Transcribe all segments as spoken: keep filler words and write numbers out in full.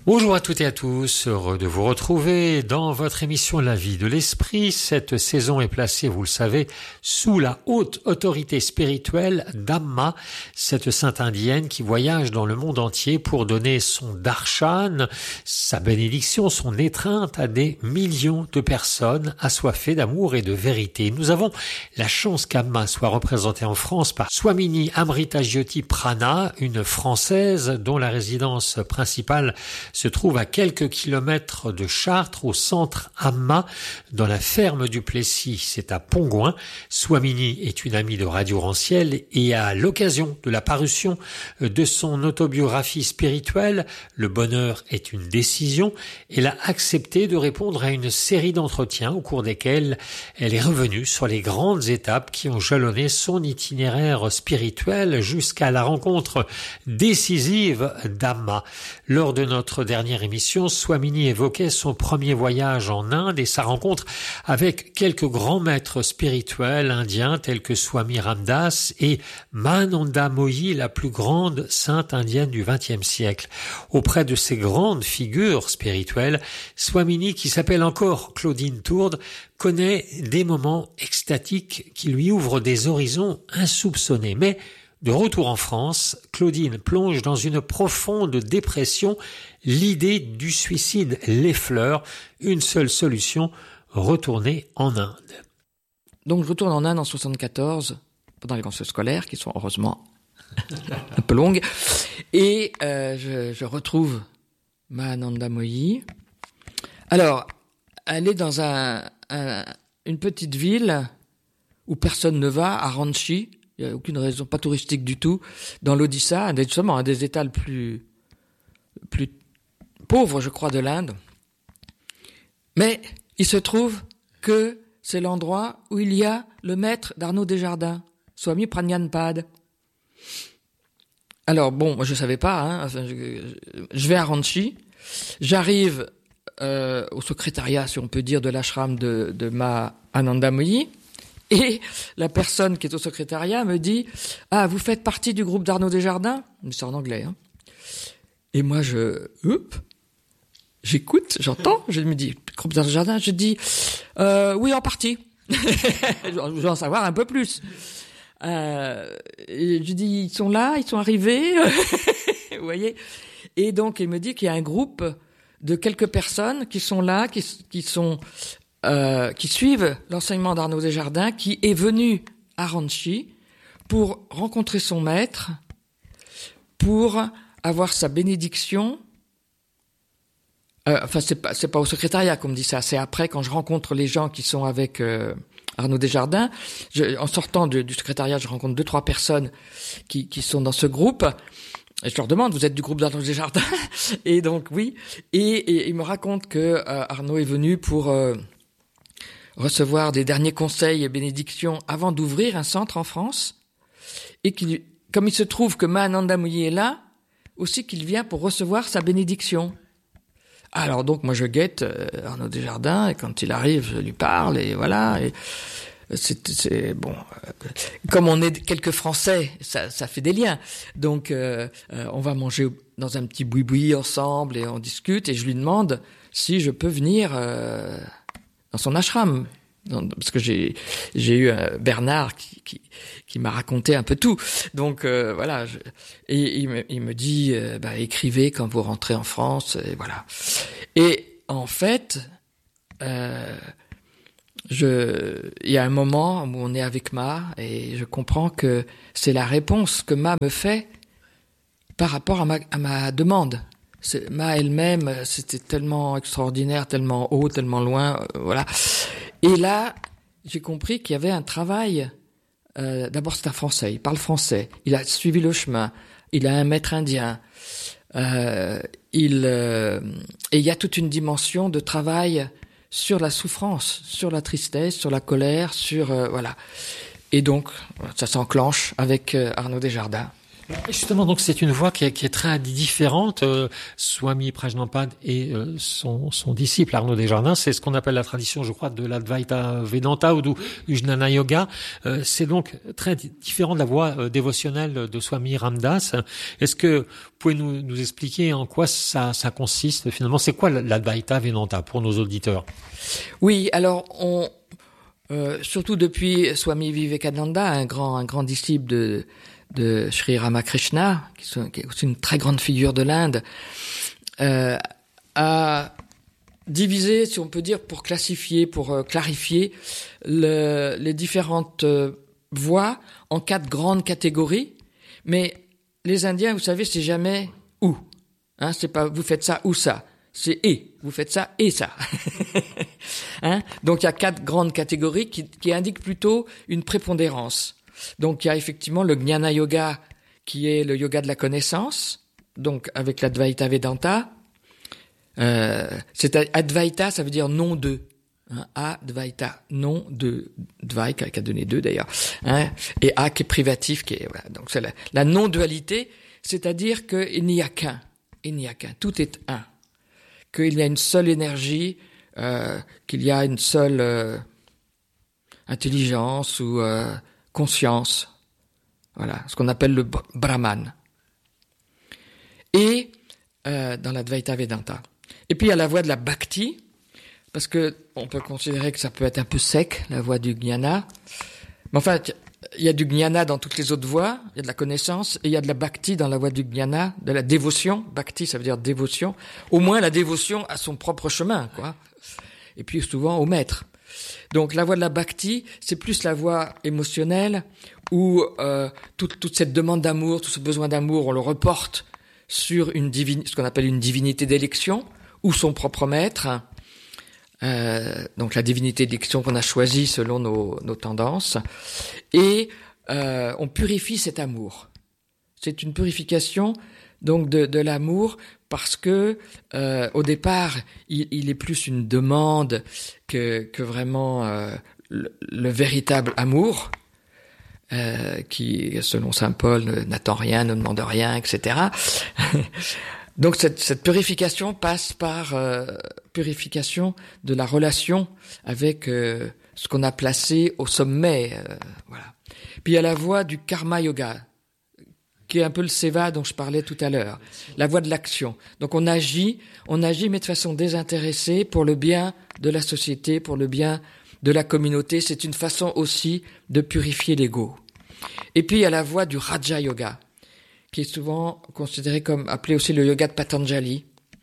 Bonjour à toutes et à tous, heureux de vous retrouver dans votre émission La vie de l'esprit. Cette saison est placée, vous le savez, sous la haute autorité spirituelle d'Amma, cette sainte indienne qui voyage dans le monde entier pour donner son darshan, sa bénédiction, son étreinte à des millions de personnes assoiffées d'amour et de vérité. Nous avons la chance qu'Amma soit représentée en France par Swamini Amrita Jyoti Prana, une Française dont la résidence principale se trouve à quelques kilomètres de Chartres, au centre Amma, dans la ferme du Plessis. C'est à Pongouin. Swamini est une amie de Radio Ranciel et à l'occasion de la parution de son autobiographie spirituelle, Le bonheur est une décision, elle a accepté de répondre à une série d'entretiens au cours desquels elle est revenue sur les grandes étapes qui ont jalonné son itinéraire spirituel jusqu'à la rencontre décisive d'Amma. Lors de notre dernière émission, Swamini évoquait son premier voyage en Inde et sa rencontre avec quelques grands maîtres spirituels indiens tels que Swami Ramdas et Mahananda Mohi, la plus grande sainte indienne du vingtième siècle. Auprès de ces grandes figures spirituelles, Swamini, qui s'appelle encore Claudine Tourde, connaît des moments extatiques qui lui ouvrent des horizons insoupçonnés. Mais de retour en France, Claudine plonge dans une profonde dépression. L'idée du suicide l'effleure. Une seule solution, retourner en Inde. Donc je retourne en Inde en soixante-quatorze, pendant les vacances scolaires, qui sont heureusement un peu longues. Et euh, je, je retrouve Mahananda Mohi. Alors, elle est dans un, un, une petite ville où personne ne va, à Ranchi. Il n'y a aucune raison, pas touristique du tout, dans l'Odisha, justement un des États le plus, plus pauvres, je crois, de l'Inde. Mais il se trouve que c'est l'endroit où il y a le maître d'Arnaud Desjardins, Swami Prajnanpad. Alors bon, moi je savais pas, hein, je, je vais à Ranchi, j'arrive euh, au secrétariat, si on peut dire, de l'ashram de, de Mahananda Mohi. Et la personne qui est au secrétariat me dit « Ah, vous faites partie du groupe d'Arnaud Desjardins ?» Mais c'est en anglais. Hein. Et moi, je... Oups, j'écoute, j'entends, je me dis « Groupe d'Arnaud Desjardins ?» Je dis euh, « Oui, en partie. » Je veux en savoir un peu plus. Euh, et je dis « Ils sont là, ils sont arrivés. » Vous voyez. Et donc, il me dit qu'il y a un groupe de quelques personnes qui sont là, qui, qui sont... Euh, qui suivent l'enseignement d'Arnaud Desjardins, qui est venu à Ranchi pour rencontrer son maître, pour avoir sa bénédiction. Euh, enfin, c'est pas, c'est pas au secrétariat qu'on me dit ça, c'est après, quand je rencontre les gens qui sont avec euh, Arnaud Desjardins. Je, en sortant de, du secrétariat, je rencontre deux, trois personnes qui, qui sont dans ce groupe. Et je leur demande, vous êtes du groupe d'Arnaud Desjardins? Et donc, oui. Et, et il me raconte que euh, Arnaud est venu pour... Euh, recevoir des derniers conseils et bénédictions avant d'ouvrir un centre en France, et qu'il, comme il se trouve que Mahananda Mohi est là, aussi qu'il vient pour recevoir sa bénédiction. Alors donc moi je guette euh, Arnaud Desjardins, et quand il arrive je lui parle, et voilà, et c'est, c'est bon, euh, comme on est quelques Français, ça, ça fait des liens, donc euh, euh, on va manger dans un petit boui-boui ensemble, et on discute, et je lui demande si je peux venir... Euh, dans son ashram, parce que j'ai j'ai eu euh, Bernard qui, qui qui m'a raconté un peu tout. Donc euh, voilà, je, et il me il me dit euh, bah écrivez quand vous rentrez en France, et voilà. Et en fait, euh, je il y a un moment où on est avec Ma, et je comprends que c'est la réponse que Ma me fait par rapport à ma à ma demande. C'est, Ma elle-même, c'était tellement extraordinaire, tellement haut, tellement loin, euh, voilà. Et là, j'ai compris qu'il y avait un travail. Euh, d'abord, c'est un Français, il parle français, il a suivi le chemin, il a un maître indien. Euh, il euh, et il y a toute une dimension de travail sur la souffrance, sur la tristesse, sur la colère, sur euh, voilà. Et donc, ça s'enclenche avec euh, Arnaud Desjardins. Et justement, donc c'est une voie qui est, qui est très différente. Euh, Swami Prajnapada et euh, son, son disciple Arnaud Desjardins, c'est ce qu'on appelle la tradition, je crois, de l'Advaita Vedanta ou du, du Jnana Yoga. Euh, c'est donc très différent de la voie euh, dévotionnelle de Swami Ramdas. Est-ce que vous pouvez nous, nous expliquer en quoi ça, ça consiste finalement? C'est quoi l'Advaita Vedanta pour nos auditeurs? Oui, alors on euh, surtout depuis Swami Vivekananda, un grand un grand disciple de de Sri Ramakrishna, qui, sont, qui est aussi une très grande figure de l'Inde, euh, a divisé, si on peut dire, pour classifier, pour euh, clarifier le, les différentes euh, voies en quatre grandes catégories. Mais les Indiens, vous savez, c'est jamais ou. Hein, c'est pas vous faites ça ou ça. C'est et. Vous faites ça et ça. Hein, donc il y a quatre grandes catégories qui, qui indiquent plutôt une prépondérance. Donc il y a effectivement le Jnana Yoga qui est le yoga de la connaissance, donc avec l'Advaita Vedanta. Euh, c'est Advaita, ça veut dire non de. Hein, Advaita, non de. Dvaita qui a donné deux d'ailleurs. Hein, et A qui est privatif, qui est voilà. Donc c'est la, la non-dualité, c'est-à-dire qu'il n'y a qu'un, il n'y a qu'un, tout est un, qu'il y a une seule énergie, euh, qu'il y a une seule euh, intelligence ou euh, conscience, voilà, ce qu'on appelle le Brahman. Et euh, dans l'Advaita Vedanta. Et puis il y a la voie de la Bhakti, parce que on peut considérer que ça peut être un peu sec, la voie du Jnana. Mais enfin, il y a du Jnana dans toutes les autres voies, il y a de la connaissance, et il y a de la Bhakti dans la voie du Jnana, de la dévotion. Bhakti, ça veut dire dévotion. Au moins la dévotion à son propre chemin, quoi. Et puis souvent au maître. Donc la voie de la Bhakti, c'est plus la voie émotionnelle où euh, toute, toute cette demande d'amour, tout ce besoin d'amour, on le reporte sur une divine, ce qu'on appelle une divinité d'élection ou son propre maître. Euh, donc la divinité d'élection qu'on a choisie selon nos, nos tendances. Et euh, on purifie cet amour. C'est une purification donc de, de l'amour parce que euh, au départ, il, il est plus une demande que, que vraiment euh, le, le véritable amour, euh, qui, selon saint Paul, n'attend rien, ne demande rien, et cetera. Donc cette, cette purification passe par euh, purification de la relation avec euh, ce qu'on a placé au sommet. Euh, voilà. Puis il y a la voie du karma yoga, qui est un peu le seva dont je parlais tout à l'heure, la voie de l'action. Donc on agit, on agit mais de façon désintéressée pour le bien de la société, pour le bien de la communauté. C'est une façon aussi de purifier l'ego. Et puis il y a la voie du Raja Yoga, qui est souvent considéré comme appelé aussi le yoga de Patanjali,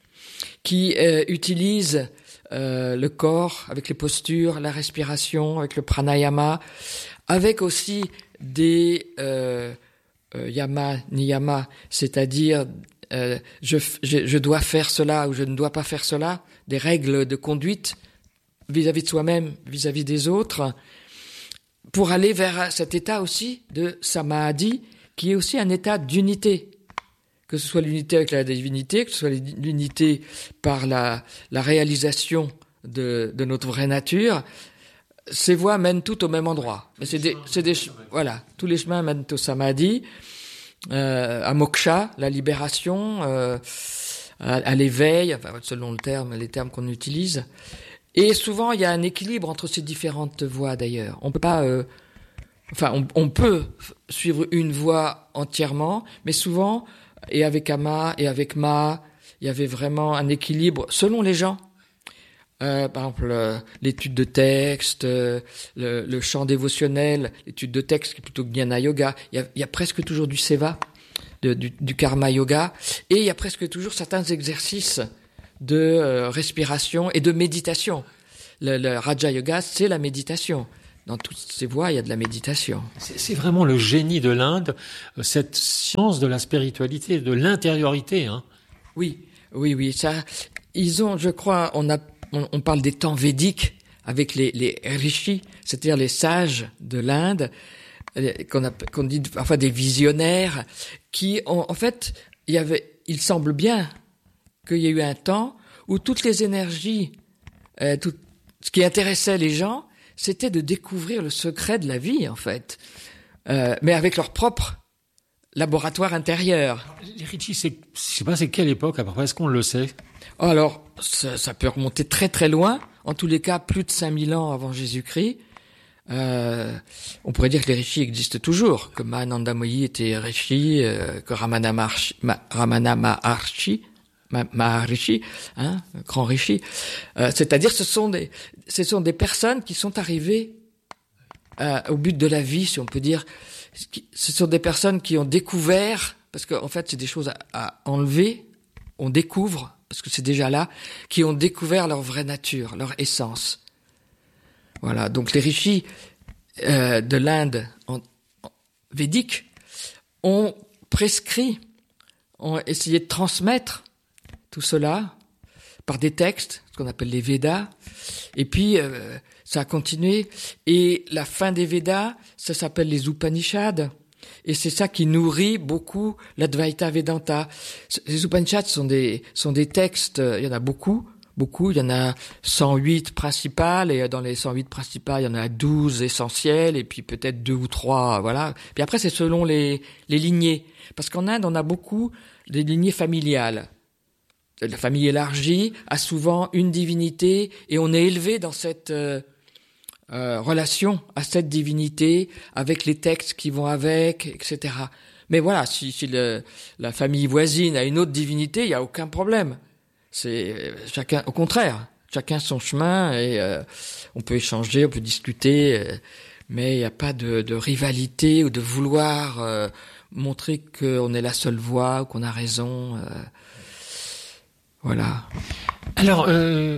qui euh, utilise euh, le corps avec les postures, la respiration, avec le pranayama, avec aussi des euh, Euh, yama, niyama, c'est-à-dire euh, je, je, je dois faire cela ou je ne dois pas faire cela, des règles de conduite vis-à-vis de soi-même, vis-à-vis des autres, pour aller vers cet état aussi de samadhi, qui est aussi un état d'unité, que ce soit l'unité avec la divinité, que ce soit l'unité par la, la réalisation de, de notre vraie nature. Ces voies mènent toutes au même endroit. Mais c'est des, c'est des, voilà, tous les chemins mènent au samadhi, euh, à moksha, la libération, euh, à, à l'éveil, enfin, selon le terme, les termes qu'on utilise. Et souvent, il y a un équilibre entre ces différentes voies, d'ailleurs. On peut pas, euh, enfin, on, on peut suivre une voie entièrement, mais souvent, et avec Ama et avec Ma, il y avait vraiment un équilibre selon les gens. Euh, par exemple, euh, l'étude de texte, euh, le, le chant dévotionnel, l'étude de texte qui est plutôt Jnana Yoga. Il y a, il y a presque toujours du seva, de, du, du Karma Yoga, et il y a presque toujours certains exercices de euh, respiration et de méditation. Le, le Raja Yoga, c'est la méditation. Dans toutes ces voies, il y a de la méditation. C'est, c'est vraiment le génie de l'Inde, cette science de la spiritualité, de l'intériorité. Hein. Oui, oui, oui. Ça, ils ont, je crois, on a on parle des temps védiques avec les, les rishis, c'est-à-dire les sages de l'Inde, qu'on, a, qu'on dit parfois des visionnaires, qui ont, en fait, il y avait, il semble bien qu'il y a eu un temps où toutes les énergies, euh, tout ce qui intéressait les gens, c'était de découvrir le secret de la vie, en fait, euh, mais avec leur propre laboratoire intérieur. Les Ricci, c'est, je sais pas, c'est quelle époque à peu près, est-ce qu'on le sait? Alors, ça, ça peut remonter très très loin. En tous les cas, plus de cinq mille ans avant Jésus-Christ. Euh, on pourrait dire que les rishis existent toujours, que Mahananda Mohi était rishi, euh, que Ramana Maharshi, Ma, Ramana Maharshi, Ma, Maharishi, hein, grand rishi. Euh, c'est-à-dire, ce sont des, ce sont des personnes qui sont arrivées euh, au but de la vie, si on peut dire. Ce sont des personnes qui ont découvert, parce qu'en fait, c'est des choses à, à enlever. On découvre, parce que c'est déjà là, qui ont découvert leur vraie nature, leur essence. Voilà, donc les rishis euh, de l'Inde en, en, védique ont prescrit, ont essayé de transmettre tout cela par des textes, ce qu'on appelle les Védas, et puis euh, ça a continué, et la fin des Védas, ça s'appelle les Upanishads, et c'est ça qui nourrit beaucoup l'Advaita Vedanta. Les Upanishads sont des, sont des textes, il y en a beaucoup, Beaucoup, il y en a cent huit principales, et dans les cent huit principales, il y en a douze essentielles, et puis peut-être deux ou trois, voilà. Puis après, c'est selon les, les lignées. Parce qu'en Inde, on a beaucoup des lignées familiales. La famille élargie a souvent une divinité, et on est élevé dans cette euh, euh, relation à cette divinité, avec les textes qui vont avec, et cetera. Mais voilà, si, si le, la famille voisine a une autre divinité, il n'y a aucun problème. C'est chacun, au contraire, chacun son chemin, et euh, on peut échanger, on peut discuter, euh, mais il n'y a pas de, de rivalité ou de vouloir euh, montrer qu'on est la seule voix ou qu'on a raison. Euh, voilà. Alors, euh,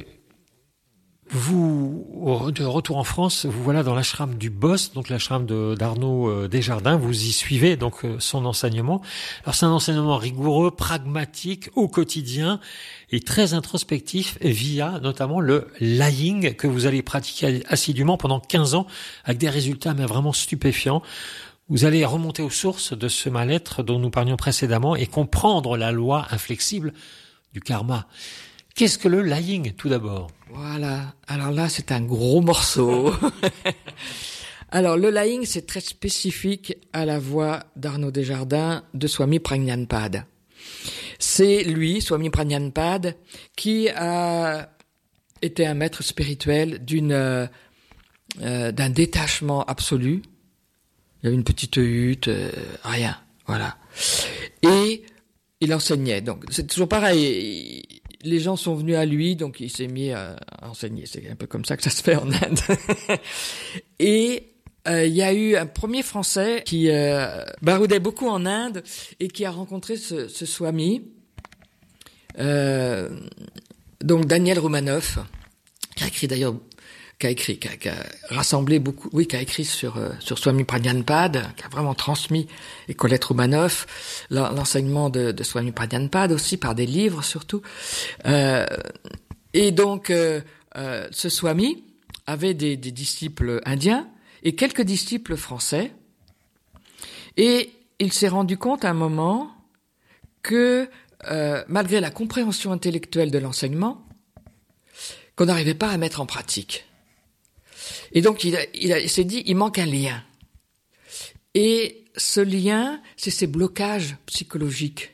vous, de retour en France, vous voilà dans l'ashram du Boss, donc l'ashram de, d'Arnaud euh, Desjardins. Vous y suivez donc euh, son enseignement. Alors, c'est un enseignement rigoureux, pragmatique, au quotidien et très introspectif via notamment le lying que vous allez pratiquer assidûment pendant quinze ans avec des résultats mais vraiment stupéfiants. Vous allez remonter aux sources de ce mal-être dont nous parlions précédemment et comprendre la loi inflexible du karma. Qu'est-ce que le lying, tout d'abord? Voilà. Alors là, c'est un gros morceau. Alors, le lying, c'est très spécifique à la voix d'Arnaud Desjardins de Swami Prajnanpad. C'est lui, Swami Prajnanpad, qui a été un maître spirituel d'une, euh, d'un détachement absolu. Il y avait une petite hutte, euh, rien, voilà. Et il enseignait. Donc, c'est toujours pareil. Les gens sont venus à lui, donc il s'est mis à enseigner. C'est un peu comme ça que ça se fait en Inde. Et euh, il y a eu un premier Français qui euh, baroudait beaucoup en Inde et qui a rencontré ce, ce Swami, euh, donc Daniel Roumanoff, qui a écrit d'ailleurs, qui a écrit, qui a, qui a rassemblé beaucoup, oui, qui a écrit sur euh, sur Swami Prajnanpad, qui a vraiment transmis, et Colette Roumanoff, l'enseignement de, de Swami Prajnanpad aussi par des livres surtout. Euh, et donc euh, euh, ce Swami avait des, des disciples indiens et quelques disciples français, et il s'est rendu compte à un moment que euh, malgré la compréhension intellectuelle de l'enseignement, qu'on n'arrivait pas à mettre en pratique. Et donc, il, a, il, a, il s'est dit, il manque un lien. Et ce lien, c'est ces blocages psychologiques.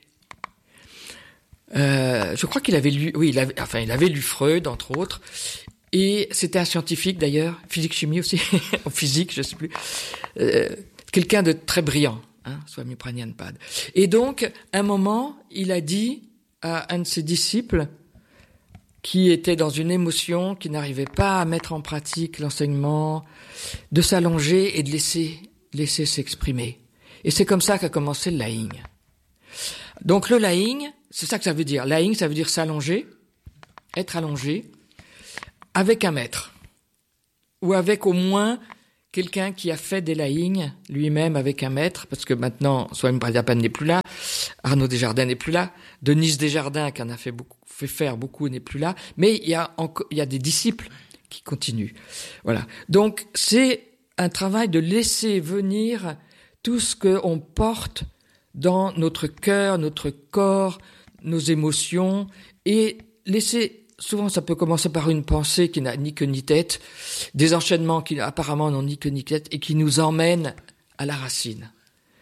Euh, je crois qu'il avait lu, oui, il avait, enfin, il avait lu Freud, entre autres, et c'était un scientifique d'ailleurs, physique-chimie aussi, en physique, je sais plus, euh, quelqu'un de très brillant, hein, Swami Prajnanpad. Et donc, à un moment, il a dit à un de ses disciples, qui était dans une émotion, qui n'arrivait pas à mettre en pratique l'enseignement, de s'allonger et de laisser, laisser s'exprimer. Et c'est comme ça qu'a commencé le lying. Donc le lying, c'est ça que ça veut dire. Lying, ça veut dire s'allonger, être allongé, avec un maître. Ou avec au moins quelqu'un qui a fait des lying lui-même avec un maître, parce que maintenant, Swami Prajnanpad n'est plus là, Arnaud Desjardins n'est plus là, Denise Desjardins, qui en a fait beaucoup, fait faire beaucoup, n'est plus là, mais il y a encore, il y a des disciples qui continuent. Voilà. Donc, c'est un travail de laisser venir tout ce qu'on porte dans notre cœur, notre corps, nos émotions, et laisser, souvent ça peut commencer par une pensée qui n'a ni queue ni tête, des enchaînements qui apparemment n'ont ni queue ni tête, et qui nous emmènent à la racine.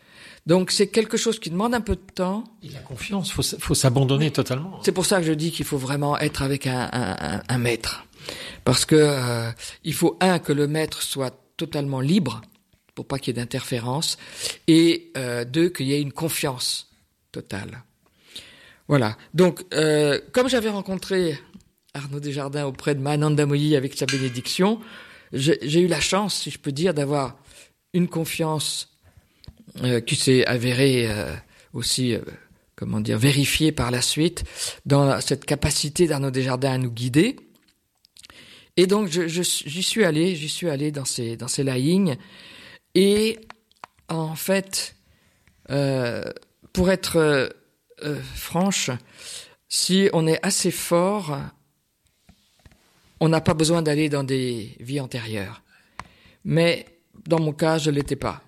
Donc c'est quelque chose qui demande un peu de temps. Et la confiance, faut faut s'abandonner totalement. C'est pour ça que je dis qu'il faut vraiment être avec un, un, un maître, parce que euh, il faut un que le maître soit totalement libre pour pas qu'il y ait d'interférence, et euh, deux qu'il y ait une confiance totale. Voilà. Donc euh, comme j'avais rencontré Arnaud Desjardins auprès de Mahanandamoyi avec sa bénédiction, j'ai, j'ai eu la chance, si je peux dire, d'avoir une confiance Euh, qui s'est avéré euh, aussi, euh, comment dire, vérifié par la suite dans cette capacité d'Arnaud Desjardins à nous guider. Et donc, je, je, j'y suis allé, j'y suis allé dans ces dans ces laïings. Et en fait, euh, pour être euh, euh, franche, si on est assez fort, on n'a pas besoin d'aller dans des vies antérieures. Mais dans mon cas, je l'étais pas.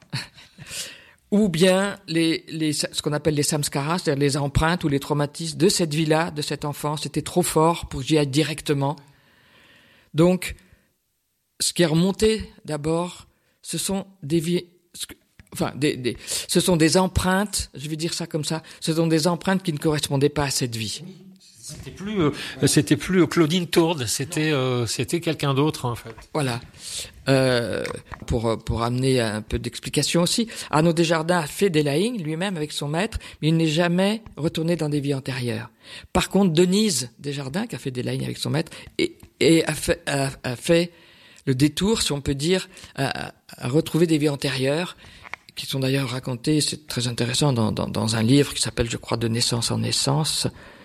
Ou bien les, les, ce qu'on appelle les samskaras, c'est-à-dire les empreintes ou les traumatismes de cette vie-là, de cette enfance, c'était trop fort pour que j'y aille directement. Donc, ce qui est remonté d'abord, ce sont des vies, enfin, des, des, ce sont des empreintes, je vais dire ça comme ça, ce sont des empreintes qui ne correspondaient pas à cette vie. C'était plus, euh, c'était plus Claudine Tourde, c'était, euh, c'était quelqu'un d'autre en fait. Voilà. Euh, pour pour amener un peu d'explication aussi, Arnaud Desjardins a fait des laïings lui-même avec son maître, mais il n'est jamais retourné dans des vies antérieures. Par contre, Denise Desjardins, qui a fait des laïings avec son maître, et, et a, fait, a, a fait le détour, si on peut dire, à, à retrouver des vies antérieures, qui sont d'ailleurs racontées, c'est très intéressant, dans, dans, dans un livre qui s'appelle, je crois, De naissance en naissance.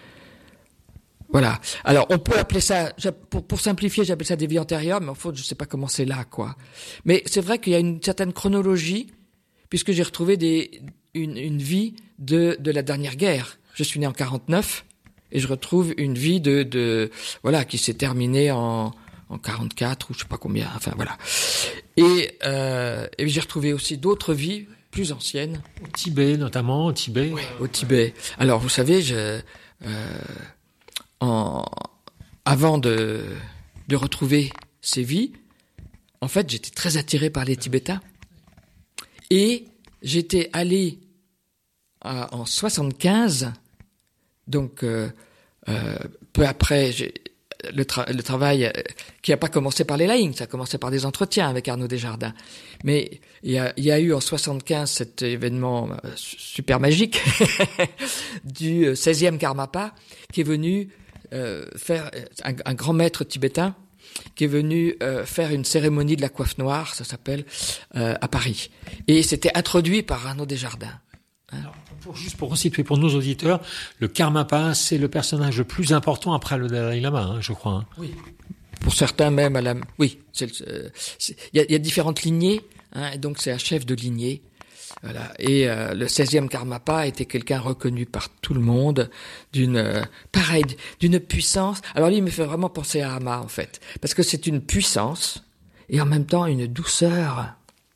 Voilà. Alors, on peut appeler ça, pour, pour simplifier, j'appelle ça des vies antérieures, mais en fait, je sais pas comment c'est là, quoi. Mais c'est vrai qu'il y a une certaine chronologie, puisque j'ai retrouvé des, une, une vie de, de la dernière guerre. Je suis né en quarante-neuf, et je retrouve une vie de, de, voilà, qui s'est terminée en, en quarante-quatre, ou je sais pas combien, enfin, voilà. Et, euh, et j'ai retrouvé aussi d'autres vies plus anciennes. Au Tibet, notamment, au Tibet. Oui, au Tibet. Alors, vous savez, je, euh, En, avant de, de retrouver ces vies, en fait, j'étais très attiré par les Tibétains. Et j'étais allé à, en soixante-quinze, donc euh, euh, peu après, j'ai, le, tra- le travail euh, qui n'a pas commencé par les laïings, ça a commencé par des entretiens avec Arnaud Desjardins. Mais il y a, il y a eu en soixante-quinze cet événement euh, super magique du seizième Karmapa qui est venu Euh, faire un, un grand maître tibétain qui est venu euh, faire une cérémonie de la coiffe noire, ça s'appelle, euh, à Paris. Et c'était introduit par Arnaud Desjardins. Hein. Alors, pour, juste pour resituer pour nos auditeurs, le Karmapa, c'est le personnage le plus important après le Dalai Lama, hein, je crois. Hein. Oui. Pour certains même, à la, oui, c'est, euh, c'est, il y a, il y a différentes lignées, hein, et donc c'est un chef de lignée. Voilà. Et euh, le seizième Karmapa était quelqu'un reconnu par tout le monde, d'une euh, pareil, d'une puissance. Alors lui, il me fait vraiment penser à Ama en fait, parce que c'est une puissance et en même temps une douceur.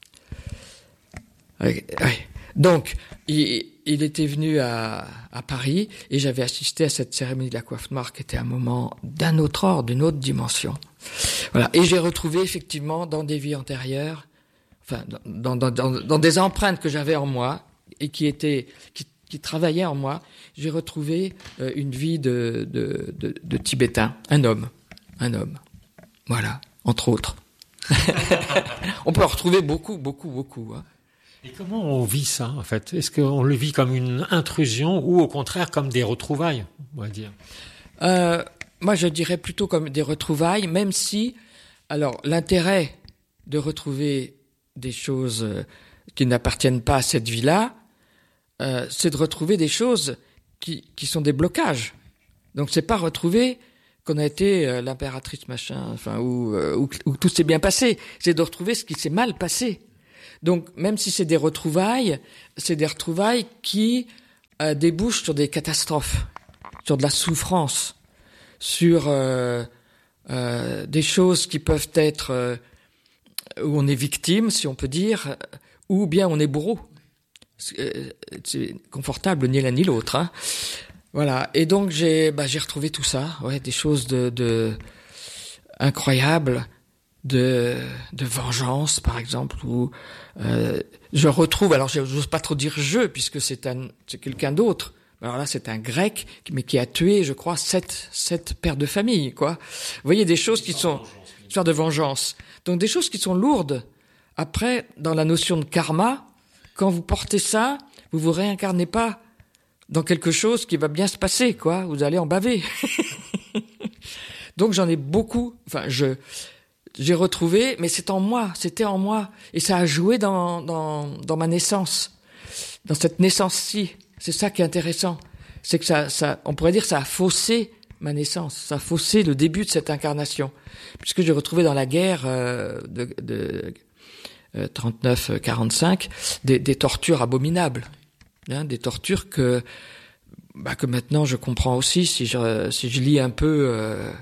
Oui, oui. Donc, il, il était venu à, à Paris et j'avais assisté à cette cérémonie de la coiffe noire qui était un moment d'un autre ordre, d'une autre dimension. Voilà. Et j'ai retrouvé effectivement dans des vies antérieures. Enfin, dans, dans, dans, dans des empreintes que j'avais en moi et qui étaient, qui, qui travaillaient en moi, j'ai retrouvé euh, une vie de, de, de, de Tibétain, un homme, un homme, voilà, entre autres. On peut en retrouver beaucoup, beaucoup, beaucoup. Hein. Et comment on vit ça, en fait ? Est-ce qu'on le vit comme une intrusion ou au contraire comme des retrouvailles, on va dire ? euh, Moi, je dirais plutôt comme des retrouvailles, même si, alors, l'intérêt de retrouver des choses qui n'appartiennent pas à cette vie-là, euh, c'est de retrouver des choses qui, qui sont des blocages. Donc c'est pas retrouver qu'on a été euh, l'impératrice machin, enfin où, euh, où, où tout s'est bien passé. C'est de retrouver ce qui s'est mal passé. Donc même si c'est des retrouvailles, c'est des retrouvailles qui euh, débouchent sur des catastrophes, sur de la souffrance, sur euh, euh, des choses qui peuvent être euh, où on est victime, si on peut dire, ou bien on est bourreau. C'est confortable ni l'un ni l'autre. Hein. Voilà. Et donc j'ai, bah, j'ai retrouvé tout ça, ouais, des choses de, de incroyables de, de vengeance, par exemple, où euh, je retrouve, alors je n'ose pas trop dire je, puisque c'est un, c'est quelqu'un d'autre. Alors là, c'est un grec, mais qui a tué, je crois, sept, sept pères de famille, quoi. Vous voyez, des choses qui sont, histoire de vengeance. Donc des choses qui sont lourdes. Après, dans la notion de karma, quand vous portez ça, vous vous réincarnez pas dans quelque chose qui va bien se passer, quoi. Vous allez en baver. Donc j'en ai beaucoup, enfin, je, j'ai retrouvé, mais c'est en moi, c'était en moi. Et ça a joué dans, dans, dans ma naissance. Dans cette naissance-ci. C'est ça qui est intéressant. C'est que ça, ça, on pourrait dire, ça a faussé ma naissance. Ça a faussé le début de cette incarnation. Puisque j'ai retrouvé dans la guerre, euh, de, de, euh, trente-neuf quarante-cinq, des, des tortures abominables. Hein, des tortures que, bah, que maintenant je comprends aussi si je, si je lis un peu, euh,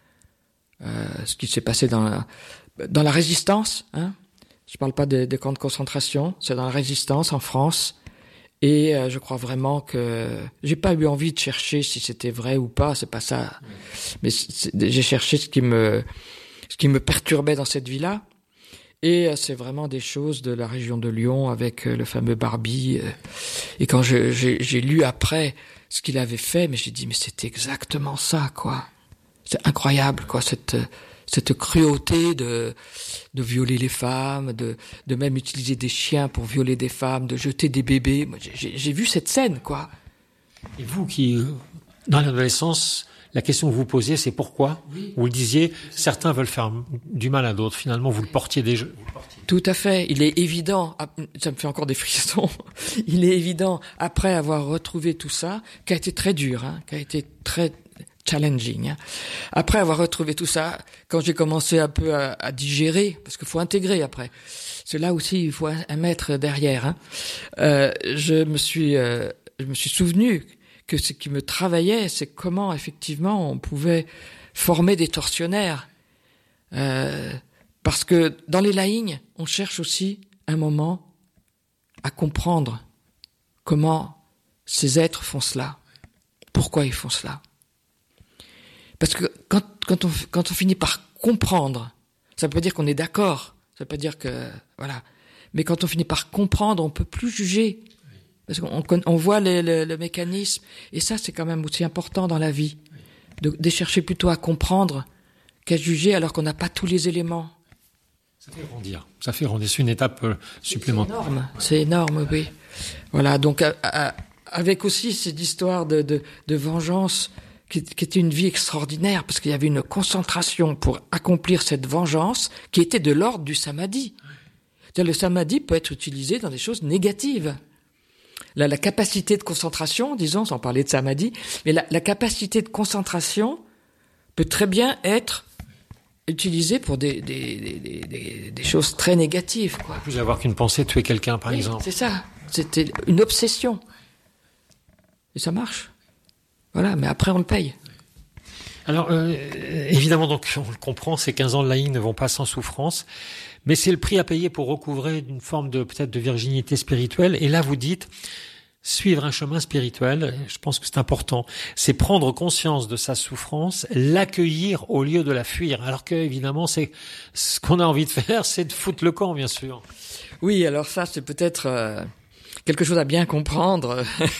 euh, ce qui s'est passé dans la, dans la résistance, hein. Je parle pas des, des camps de concentration, c'est dans la résistance en France. Et euh, je crois vraiment que j'ai pas eu envie de chercher si c'était vrai ou pas, c'est pas ça. Mais c'est, j'ai cherché ce qui me, ce qui me perturbait dans cette vie-là. Et euh, c'est vraiment des choses de la région de Lyon avec euh, le fameux Barbie. Euh, et quand je, j'ai, j'ai lu après ce qu'il avait fait, mais j'ai dit mais c'est exactement ça, quoi. C'est incroyable, quoi, cette cette cruauté de de violer les femmes, de de même utiliser des chiens pour violer des femmes, de jeter des bébés. Moi, j'ai, j'ai vu cette scène, quoi. Et vous qui, dans l'adolescence, la question que vous posiez, c'est pourquoi? Oui. Vous le disiez, certains veulent faire du mal à d'autres. Finalement, vous le portiez déjà. Vous le portiez. Tout à fait. Il est évident, ça me fait encore des frissons, il est évident, après avoir retrouvé tout ça, qui a été très dur, hein, qui a été très challenging. Hein. Après avoir retrouvé tout ça, quand j'ai commencé un peu à, à digérer, parce qu'il faut intégrer après, c'est là aussi il faut un, un maître derrière. Hein. Euh, je me suis, euh, je me suis souvenu que ce qui me travaillait, c'est comment effectivement on pouvait former des tortionnaires. Euh, parce que dans les laïgnes, on cherche aussi un moment à comprendre comment ces êtres font cela, pourquoi ils font cela. Parce que quand, quand, on, quand on finit par comprendre, ça veut pas dire qu'on est d'accord, ça veut pas dire que... voilà. Mais quand on finit par comprendre, on peut plus juger. Parce qu'on on voit le, le, le mécanisme. Et ça, c'est quand même aussi important dans la vie. De, de chercher plutôt à comprendre qu'à juger alors qu'on n'a pas tous les éléments. Ça fait grandir. Ça fait grandir. C'est une étape euh, supplémentaire. C'est énorme. C'est énorme, oui. Voilà. Donc, à, à, avec aussi cette histoire de, de, de vengeance... qui était une vie extraordinaire, parce qu'il y avait une concentration pour accomplir cette vengeance qui était de l'ordre du samadhi. C'est-à-dire, le samadhi peut être utilisé dans des choses négatives. La, la capacité de concentration, disons, sans parler de samadhi, mais la, la capacité de concentration peut très bien être utilisée pour des, des, des, des, des choses très négatives, quoi. Plus avoir qu'une pensée, tuer quelqu'un, par oui, exemple. C'est ça. C'était une obsession. Et ça marche. Voilà, mais après on le paye. Alors, euh, évidemment, donc on le comprend, ces quinze ans de laïque ne vont pas sans souffrance, mais c'est le prix à payer pour recouvrer une forme de peut-être de virginité spirituelle. Et là, vous dites, suivre un chemin spirituel, je pense que c'est important, c'est prendre conscience de sa souffrance, l'accueillir au lieu de la fuir. Alors que, évidemment, c'est ce qu'on a envie de faire, c'est de foutre le camp, bien sûr. Oui, alors ça, c'est peut-être euh, quelque chose à bien comprendre.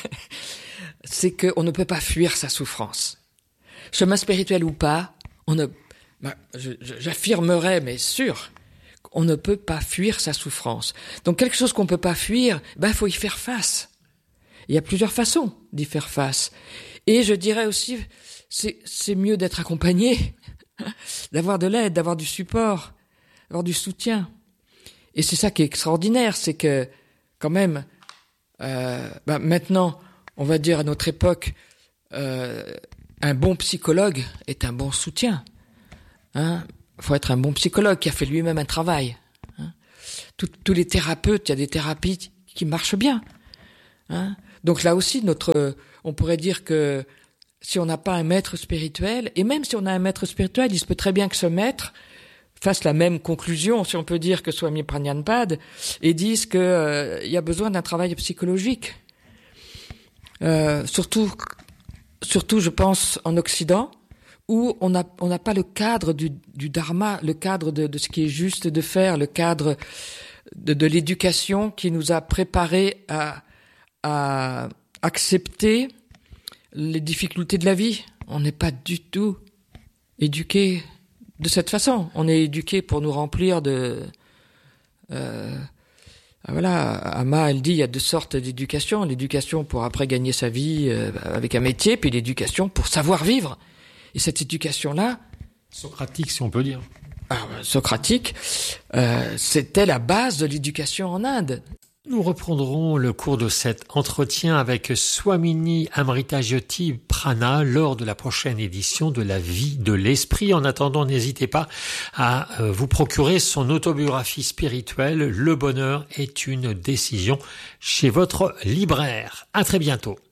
C'est qu'on ne peut pas fuir sa souffrance. Chemin spirituel ou pas, on ne, bah, je, je, j'affirmerais, mais sûr, qu'on ne peut pas fuir sa souffrance. Donc quelque chose qu'on ne peut pas fuir, ben il faut y faire face. Il y a plusieurs façons d'y faire face. Et je dirais aussi, c'est, c'est mieux d'être accompagné, d'avoir de l'aide, d'avoir du support, d'avoir du soutien. Et c'est ça qui est extraordinaire, c'est que quand même, euh, ben maintenant, on va dire à notre époque, euh, un bon psychologue est un bon soutien. Hein, faut être un bon psychologue qui a fait lui-même un travail. Hein. Tout, tous les thérapeutes, il y a des thérapies qui marchent bien. Hein. Donc là aussi, notre, on pourrait dire que si on n'a pas un maître spirituel, et même si on a un maître spirituel, il se peut très bien que ce maître fasse la même conclusion, si on peut dire, que Swami Prajnanpad, et dise que euh, il y a besoin d'un travail psychologique. Euh, surtout, surtout, je pense, en Occident, où on n'a on n'a pas le cadre du, du dharma, le cadre de, de ce qui est juste de faire, le cadre de, de l'éducation qui nous a préparés à, à accepter les difficultés de la vie. On n'est pas du tout éduqué de cette façon. On est éduqué pour nous remplir de... Euh, voilà, Amma, elle dit, il y a deux sortes d'éducation. L'éducation pour après gagner sa vie euh, avec un métier, puis l'éducation pour savoir vivre. Et cette éducation-là... Socratique, si on peut dire. Ah, socratique, euh, c'était la base de l'éducation en Inde. Nous reprendrons le cours de cet entretien avec Swamini Amritajyoti Prana lors de la prochaine édition de La Vie de l'Esprit. En attendant, n'hésitez pas à vous procurer son autobiographie spirituelle « Le bonheur est une décision » chez votre libraire. À très bientôt.